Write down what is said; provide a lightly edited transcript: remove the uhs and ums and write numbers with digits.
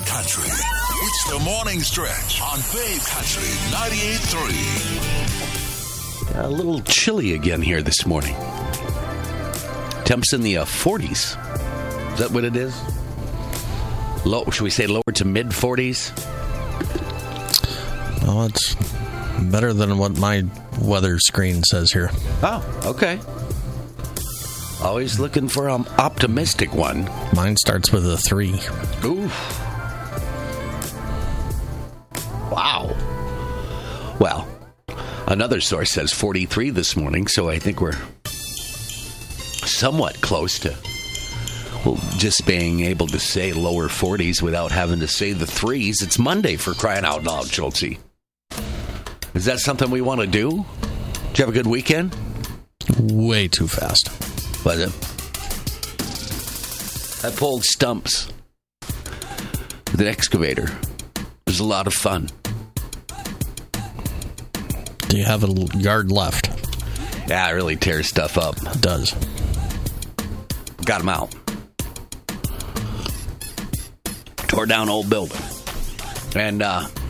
Country. It's the morning stretch on Fave Country 98.3. A little chilly again here this morning. Temps in the 40s. Is that what it is? Low, should we say lower to mid 40s? Well, it's better than what my weather screen says here. Oh, okay. Always looking for an optimistic one. Mine starts with a 3. Ooh. Wow. Well, another source says 43 this morning, so I think we're somewhat close to just being able to say lower 40s without having to say the 3s. It's Monday, for crying out loud, Schultzy. Is that something we want to do? Did you have a good weekend? Way too fast. Was it? I pulled stumps with an excavator. It was a lot of fun. Do you have a yard left? Yeah, it really tears stuff up. It does. Got them out. Tore down old building. And